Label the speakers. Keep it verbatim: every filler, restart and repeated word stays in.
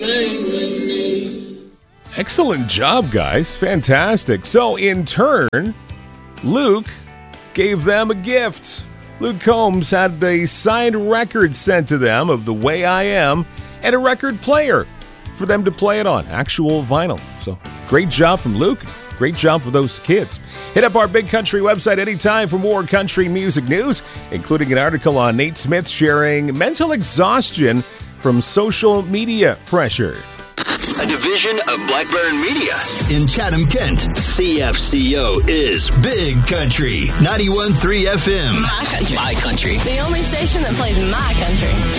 Speaker 1: Excellent job, guys. Fantastic. So, in turn, Luke gave them a gift. Luke Combs had a signed record sent to them of The Way I Am and a record player for them to play it on, actual vinyl. So, great job from Luke. Great job for those kids. Hit up our Big Country website anytime for more country music news, including an article on Nate Smith sharing mental exhaustion from social media pressure.
Speaker 2: A division of Blackburn Media.
Speaker 3: In Chatham, Kent, C F C O is Big Country, ninety-one point three F M.
Speaker 4: My country.
Speaker 2: My country.
Speaker 4: The only station that plays my country.